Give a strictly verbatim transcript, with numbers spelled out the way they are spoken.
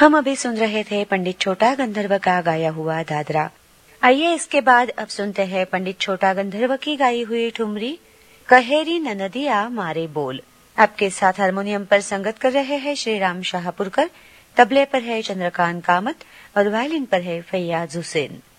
हम अभी सुन रहे थे पंडित छोटा गंधर्व का गाया हुआ दादरा। आइए इसके बाद अब सुनते हैं पंडित छोटा गंधर्व की गाई हुई ठुमरी कहेरी ननदिया मारे बोल। आपके साथ हारमोनियम पर संगत कर रहे हैं श्री राम शाहपुरकर, तबले पर है चंद्रकांत कामत और वायलिन पर है फैयाज हुसैन।